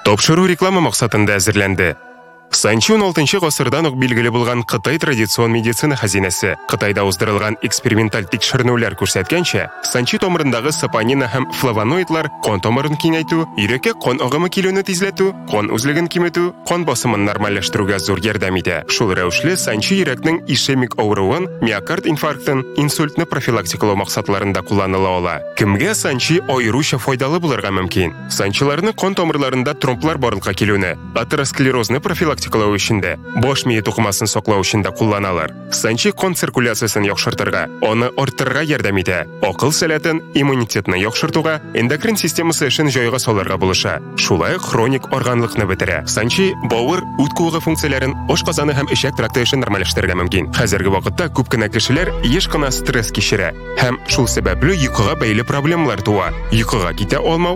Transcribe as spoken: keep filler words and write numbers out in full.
Тапшыру реклама максатында әзерләнде. Санчи он алтынчы гасырдан ук билгеле булган Кытай традицион медицина хазинәсе. Кытайда уздырылган эксперименталь тикшеренүләр күрсәткәнчә, санчи томырындагы сапонина һәм флавоноидлар кан томырын киңәйтү, йөрәккә кан агымы килүне тизләтү, кан үзлеген киметү, кан басымын нормальләштерүгә зур ярдәм итә. Шул рәвешле санчи йөрәкнең ишемик авыруын, миокард инфарктын, инсультны профилактикалау максатларында кулланыла ала. Кемгә санчи аеруча файдалы булырга мөмкин? Санчиларны кан томырларында тромблар барлыкка килүне, атеросклерозны профилактикалау өчендә, баш мие тукымасын саклау өчендә кулланалар. Санчи кан циркуляциясен яхшыртырга, аны арттырырга ярдәм итә. Акыл сәләтен, иммунитетны яхшыртуга, эндокрин системасы эшен җайга салырга булыша. Шулай хроник органлыкны бетерә. Санчи бавыр, үт куыгы функцияләрен, ашказаны һәм ишәк тракты эшен нормальләштерергә мөмкин. Хәзерге вакытта күп кенә кешеләр еш кына стресс кичерә һәм шул сәбәпле йокыга бәйле проблемалар туа. Йокыга китә алмау